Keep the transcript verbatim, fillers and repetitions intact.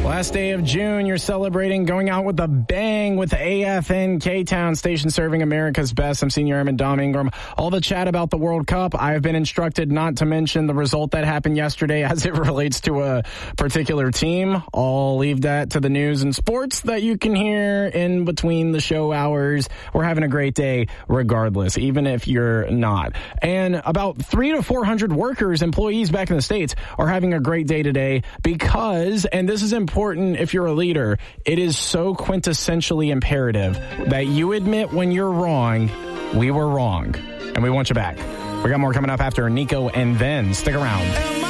Last day of June, you're celebrating going out with a bang with A F N K-Town, station serving America's best. I'm Senior Airman Dom Ingram. All the chat about the World Cup, I've been instructed not to mention the result that happened yesterday as it relates to a particular team. I'll leave that to the news and sports that you can hear in between the show hours. We're having a great day regardless, even if you're not. And about three to four hundred workers, employees back in the States are having a great day today because, and this is important, important if you're a leader, it is so quintessentially imperative that you admit when you're wrong, we were wrong, and we want you back. We got more coming up after Nico and then. Stick around.